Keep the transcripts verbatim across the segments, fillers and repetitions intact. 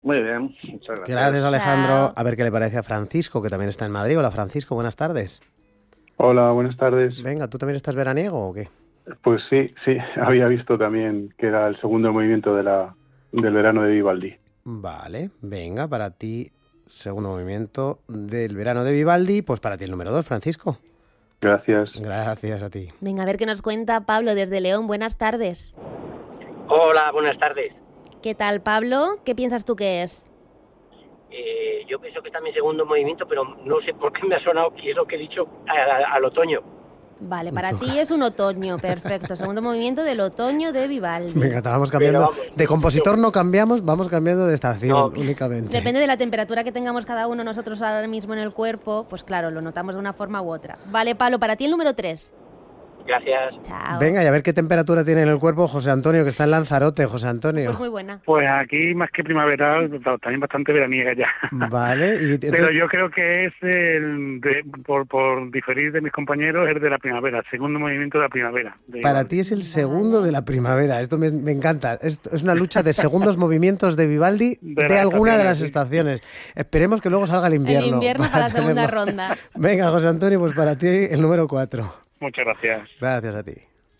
Muy bien, muchas gracias. Gracias, Alejandro. Chao. A ver qué le parece a Francisco, que también está en Madrid. Hola, Francisco, buenas tardes. Hola, buenas tardes. Venga, ¿tú también estás veraniego o qué? Pues sí, sí, había visto también que era el segundo movimiento de la, del verano de Vivaldi. Vale, venga, para ti, segundo movimiento del verano de Vivaldi, pues para ti el número dos, Francisco. Gracias. Gracias a ti. Venga, a ver qué nos cuenta Pablo desde León. Buenas tardes. Hola, buenas tardes. ¿Qué tal, Pablo? ¿Qué piensas tú que es? Eh, yo pienso que está mi segundo movimiento, pero no sé por qué me ha sonado que es lo que he dicho a- a- al otoño. Vale, para ti es un otoño, perfecto. Segundo movimiento del otoño de Vivaldi. Venga, te vamos cambiando. Pero vamos, De compositor no cambiamos, vamos cambiando de estación No. únicamente. Depende de la temperatura que tengamos cada uno nosotros ahora mismo en el cuerpo, pues claro, lo notamos de una forma u otra. Vale, Pablo, para ti el número tres. Gracias. Chao. Venga, y a ver qué temperatura tiene en el cuerpo José Antonio, que está en Lanzarote. José Antonio. Pues muy buena. Pues aquí más que primaveral, también bastante veraniega ya. Vale, y Pero entonces, yo creo que es el, de- por, por diferir de mis compañeros, el de la primavera, el segundo movimiento de la primavera. de para Vivaldi. ti es el segundo de la primavera. Esto me, me encanta. Esto es una lucha de segundos movimientos de Vivaldi de, De las alguna de las estaciones, estaciones. Esperemos que luego salga el invierno. El invierno para la segunda tenerlo. ronda. Venga, José Antonio, pues para ti el número cuatro. Muchas gracias. Gracias a ti.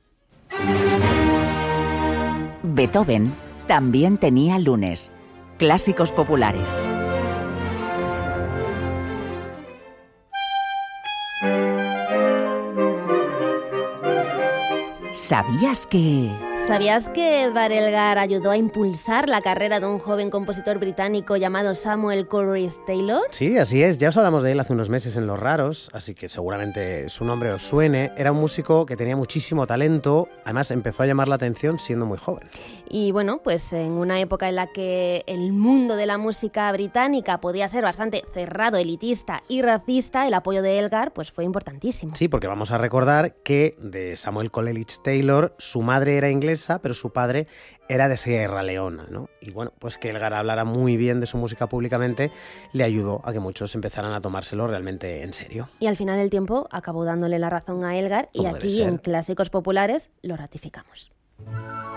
Beethoven también tenía lunes. Clásicos populares. ¿Sabías que...? ¿Sabías que Edvard Elgar ayudó a impulsar la carrera de un joven compositor británico llamado Samuel Coleridge Taylor? Sí, así es. Ya os hablamos de él hace unos meses en Los Raros, así que seguramente su nombre os suene. Era un músico que tenía muchísimo talento, además empezó a llamar la atención siendo muy joven. Y bueno, pues en una época en la que el mundo de la música británica podía ser bastante cerrado, elitista y racista, el apoyo de Elgar pues fue importantísimo. Sí, porque vamos a recordar que de Samuel Coleridge Taylor, su madre era inglesa, pero su padre era de Sierra Leona, ¿no? Y bueno, pues que Elgar hablara muy bien de su música públicamente le ayudó a que muchos empezaran a tomárselo realmente en serio. Y al final el tiempo acabó dándole la razón a Elgar y Como debe aquí ser. en Clásicos Populares lo ratificamos.